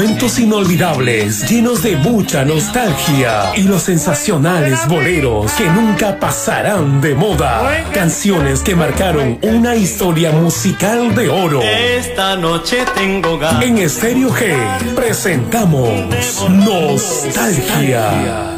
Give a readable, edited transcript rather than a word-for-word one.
Momentos inolvidables, llenos de mucha nostalgia y los sensacionales boleros que nunca pasarán de moda. Canciones que marcaron una historia musical de oro. Esta noche tengo ganas. En Estéreo G presentamos Nostalgia.